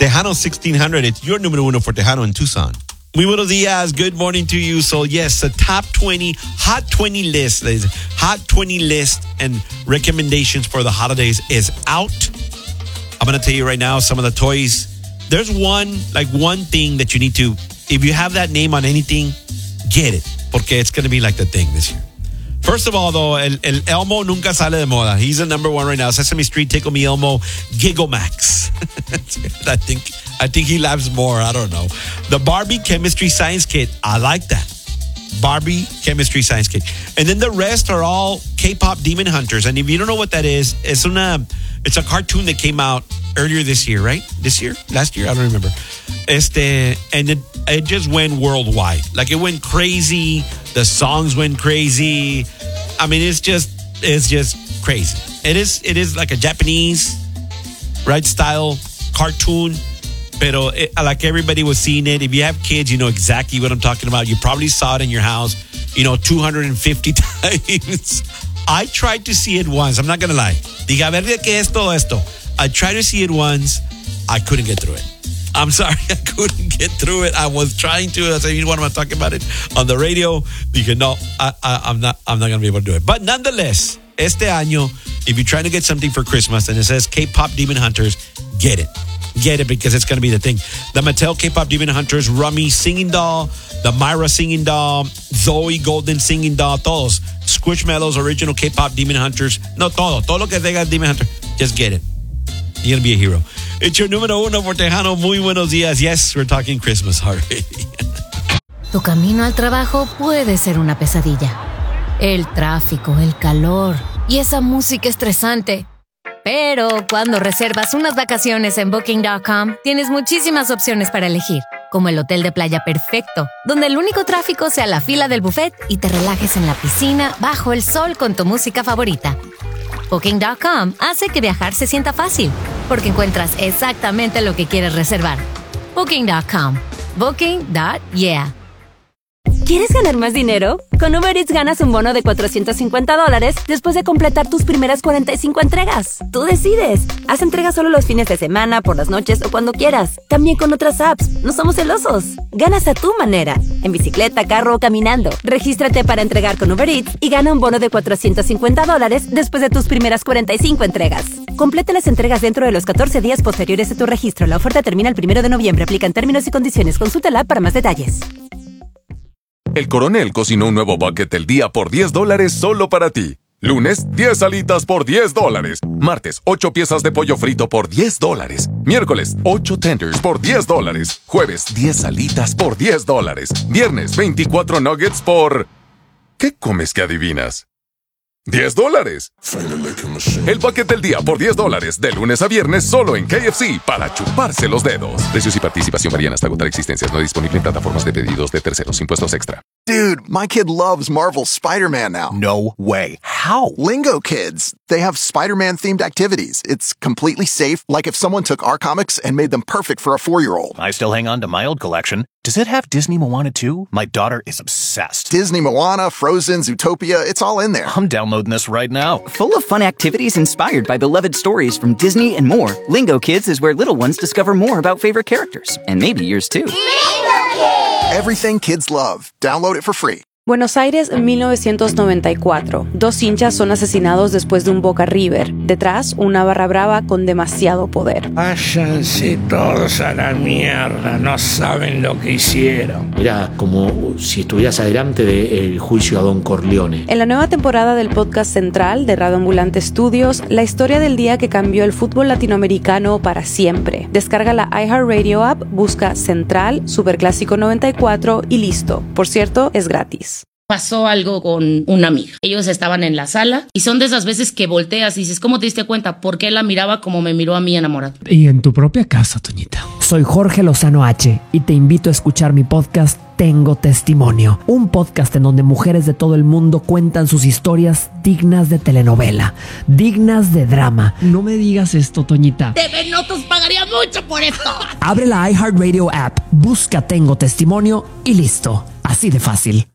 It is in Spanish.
Tejano 1600. It's your número uno for Tejano in Tucson. Muy buenos días. Good morning to you. So, yes, the top 20, hot 20 list, hot 20 list and recommendations for the holidays is out. I'm going to tell you right now some of the toys. There's one thing that you need to, if you have that name on anything, get it. Porque it's going to be like the thing this year. First of all, though, el Elmo nunca sale de moda. He's the number one right now. Sesame Street, Tickle Me Elmo, Giggle Max. I think he laughs more. I don't know. The Barbie Chemistry Science Kit. I like that. Barbie Chemistry Science Kit. And then the rest are all K-pop Demon Hunters. And if you don't know what that is, it's a cartoon that came out earlier this year, right? This year? Last year? I don't remember. And it just went worldwide. Like, it went crazy. The songs went crazy. I mean, it's just crazy. It is like a Japanese, right, style cartoon. Pero like everybody was seeing it. If you have kids, you know exactly what I'm talking about. You probably saw it in your house, 250 times. I tried to see it once. I'm not going to lie. Dije, a ver, ¿qué es todo esto? I tried to see it once. I couldn't get through it. I'm sorry, I couldn't get through it. I was trying to. I said, you know what, I'm talking about it on the radio. Dije, no, I'm not going to be able to do it. But nonetheless, este año, if you're trying to get something for Christmas and it says K-pop Demon Hunters, get it. Get it because it's going to be the thing. The Mattel K-pop Demon Hunters, Rummy Singing Doll, the Myra Singing Doll, Zoe Golden Singing Doll, todos. Squishmallows, original K-pop Demon Hunters. No, todo lo que tenga Demon Hunter, just get it. You're going to be a hero. It's your número uno for Tejano. Muy buenos días. Yes, we're talking Christmas already. Tu camino al trabajo puede ser una pesadilla. El tráfico, el calor y esa música estresante. Pero cuando reservas unas vacaciones en Booking.com, tienes muchísimas opciones para elegir, como el hotel de playa perfecto, donde el único tráfico sea la fila del buffet y te relajes en la piscina bajo el sol con tu música favorita. Booking.com hace que viajar se sienta fácil, porque encuentras exactamente lo que quieres reservar. Booking.com. Booking.yeah. ¿Quieres ganar más dinero? Con Uber Eats ganas un bono de $450 después de completar tus primeras 45 entregas. Tú decides. Haz entregas solo los fines de semana, por las noches o cuando quieras. También con otras apps. No somos celosos. Ganas a tu manera. En bicicleta, carro o caminando. Regístrate para entregar con Uber Eats y gana un bono de $450 después de tus primeras 45 entregas. Completa las entregas dentro de los 14 días posteriores a tu registro. La oferta termina el 1 de noviembre. Aplican términos y condiciones. Consulta la app para más detalles. El Coronel cocinó un nuevo bucket del día por $10 solo para ti. Lunes, 10 alitas por $10. Martes, 8 piezas de pollo frito por $10. Miércoles, 8 tenders por $10. Jueves, 10 alitas por $10. Viernes, 24 nuggets por... ¿Qué comes que adivinas? $10. El bucket del día por $10 de lunes a viernes solo en KFC para chuparse los dedos. Precios y participación varían hasta agotar existencias. No disponible en plataformas de pedidos de terceros. Impuestos extra. Dude, my kid loves Marvel's Spider-Man now. No way. How? Lingo Kids. They have Spider-Man themed activities. It's completely safe, like if someone took our comics and made them perfect for a 4-year-old. I still hang on to my old collection. Does it have Disney Moana too? My daughter is obsessed. Disney Moana, Frozen, Zootopia, it's all in there. I'm downloading this right now. Full of fun activities inspired by beloved stories from Disney and more, Lingo Kids is where little ones discover more about favorite characters. And maybe yours too. Lingo Kids! Everything kids love. Download it for free. Buenos Aires, 1994. 2 hinchas son asesinados después de un Boca River. Detrás, una barra brava con demasiado poder. Váyanse todos a la mierda, no saben lo que hicieron. Era como si estuvieras adelante del juicio a Don Corleone. En la nueva temporada del podcast Central de Radio Ambulante Studios, la historia del día que cambió el fútbol latinoamericano para siempre. Descarga la iHeartRadio app, busca Central, Superclásico 94 y listo. Por cierto, es gratis. Pasó algo con una amiga. Ellos estaban en la sala y son de esas veces que volteas y dices, ¿cómo te diste cuenta? ¿Por qué la miraba como me miró a mí enamorado? Y en tu propia casa, Toñita. Soy Jorge Lozano H y te invito a escuchar mi podcast Tengo Testimonio, un podcast en donde mujeres de todo el mundo cuentan sus historias dignas de telenovela, dignas de drama. No me digas esto, Toñita. TV Notos pagaría mucho por esto. Abre la iHeartRadio app, busca Tengo Testimonio y listo. Así de fácil.